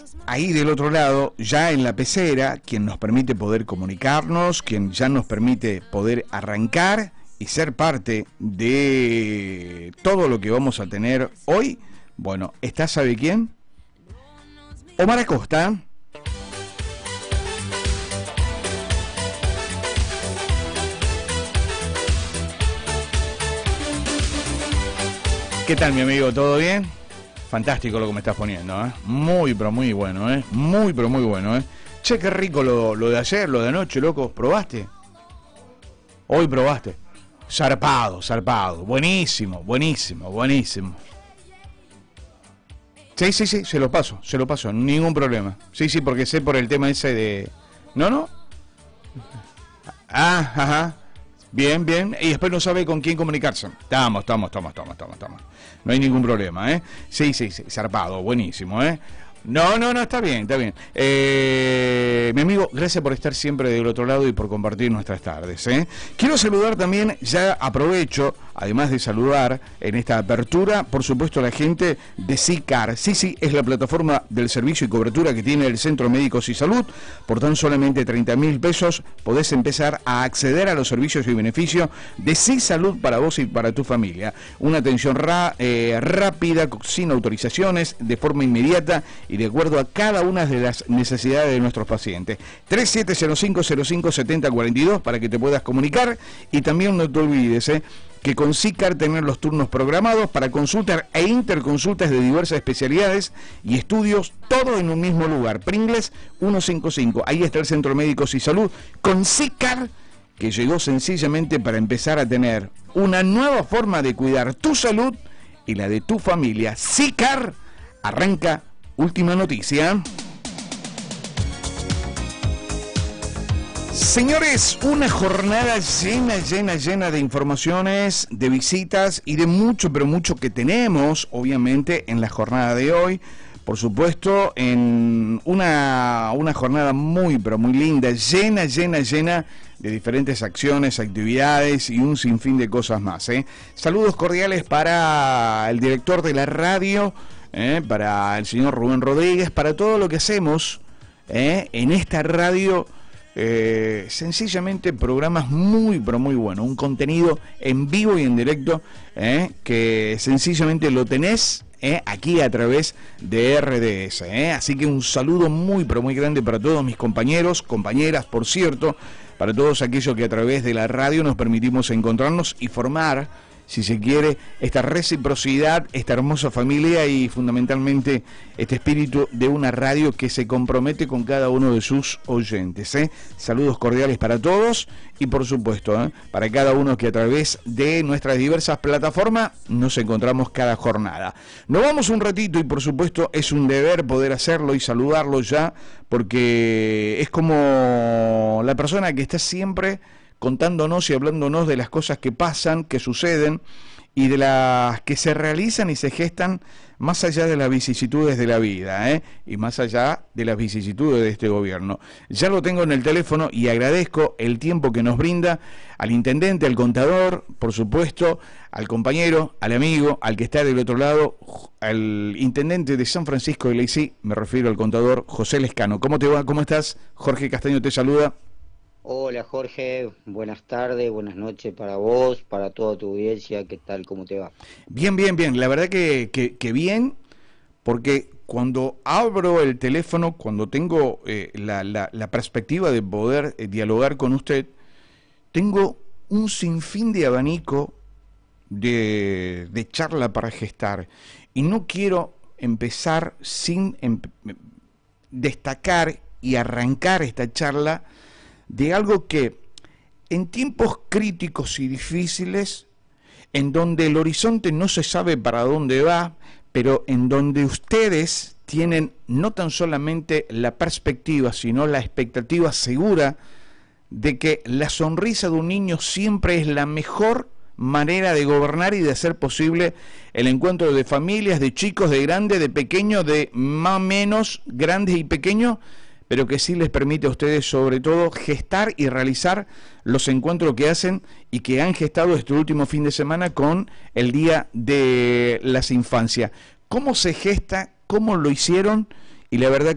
ahí del otro lado, ya en la pecera, quien nos permite poder comunicarnos, quien ya nos permite poder arrancar y ser parte de todo lo que vamos a tener hoy. Bueno, ¿está sabe quién? Omar Acosta. ¿Qué tal, mi amigo? ¿Todo bien? Fantástico lo que me estás poniendo, ¿eh? Muy, pero muy bueno, ¿eh? Muy, pero muy bueno, ¿eh? Che, qué rico lo de ayer, lo de anoche, loco. ¿Probaste? Hoy probaste. Zarpado, zarpado. Buenísimo, buenísimo, buenísimo. Sí, se lo paso, ningún problema. Sí, porque sé por el tema ese de... ¿No? Ah, ajá. Bien, y después no sabe con quién comunicarse. Estamos. No hay ningún problema, ¿eh? Sí, zarpado, buenísimo, ¿eh? No, está bien. Mi amigo, gracias por estar siempre del otro lado y por compartir nuestras tardes, ¿eh? Quiero saludar también, ya aprovecho, además de saludar en esta apertura, por supuesto, a la gente de SICAR. Sí, es la plataforma del servicio y cobertura que tiene el Centro Médicos y Salud. Por tan solamente 30.000 pesos podés empezar a acceder a los servicios y beneficios de SISalud para vos y para tu familia. Una atención rápida, sin autorizaciones, de forma inmediata y de acuerdo a cada una de las necesidades de nuestros pacientes. 3705-057042 para que te puedas comunicar. Y también no te olvides, que con SICAR tener los turnos programados para consultas e interconsultas de diversas especialidades y estudios, todo en un mismo lugar. Pringles 155, ahí está el Centro Médicos y Salud con SICAR, que llegó sencillamente para empezar a tener una nueva forma de cuidar tu salud y la de tu familia. SICAR arranca. Última noticia. Señores, una jornada llena de informaciones, de visitas y de mucho, pero mucho que tenemos, obviamente, en la jornada de hoy. Por supuesto, en una jornada muy, pero muy linda, llena de diferentes acciones, actividades y un sinfín de cosas más, ¿eh? Saludos cordiales para el director de la radio, para el señor Rubén Rodríguez, para todo lo que hacemos en esta radio. Sencillamente programas muy, pero muy buenos, un contenido en vivo y en directo, que sencillamente lo tenés aquí a través de RDS, así que un saludo muy, pero muy grande para todos mis compañeros, compañeras, por cierto, para todos aquellos que a través de la radio nos permitimos encontrarnos y formar, si se quiere, esta reciprocidad, esta hermosa familia y fundamentalmente este espíritu de una radio que se compromete con cada uno de sus oyentes, ¿eh? Saludos cordiales para todos y por supuesto, para cada uno que a través de nuestras diversas plataformas nos encontramos cada jornada. Nos vamos un ratito y por supuesto es un deber poder hacerlo y saludarlo ya, porque es como la persona que está siempre contándonos y hablándonos de las cosas que pasan, que suceden y de las que se realizan y se gestan más allá de las vicisitudes de la vida, y más allá de las vicisitudes de este gobierno. Ya lo tengo en el teléfono y agradezco el tiempo que nos brinda al intendente, al contador, por supuesto, al compañero, al amigo, al que está del otro lado, al intendente de San Francisco de Leicy, me refiero al contador José Lescano. ¿Cómo te va? ¿Cómo estás? Jorge Castaño te saluda. Hola Jorge, buenas tardes, buenas noches para vos, para toda tu audiencia, ¿qué tal? ¿Cómo te va? Bien, la verdad que bien, porque cuando abro el teléfono, cuando tengo la perspectiva de poder dialogar con usted, tengo un sinfín de abanico de charla para gestar, y no quiero empezar sin destacar y arrancar esta charla de algo que en tiempos críticos y difíciles, en donde el horizonte no se sabe para dónde va, pero en donde ustedes tienen no tan solamente la perspectiva, sino la expectativa segura de que la sonrisa de un niño siempre es la mejor manera de gobernar y de hacer posible el encuentro de familias, de chicos, de grandes, de pequeños, de más o menos grandes y pequeños, pero que sí les permite a ustedes sobre todo gestar y realizar los encuentros que hacen y que han gestado este último fin de semana con el Día de las Infancias. ¿Cómo se gesta? ¿Cómo lo hicieron? Y la verdad